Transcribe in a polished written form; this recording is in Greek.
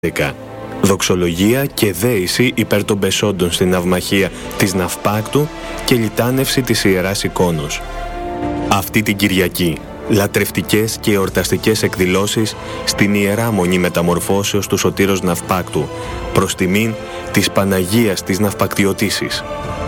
Δοξολογία και δέηση υπέρ των πεσόντων στην ναυμαχία της Ναυπάκτου και λιτάνευση της Ιεράς Εικόνος. Αυτή την Κυριακή, λατρευτικές και εορταστικές εκδηλώσεις στην Ιερά Μονή Μεταμορφώσεως του Σωτήρος Ναυπάκτου, προς τιμήν της Παναγίας της Ναυπακτιωτίσης.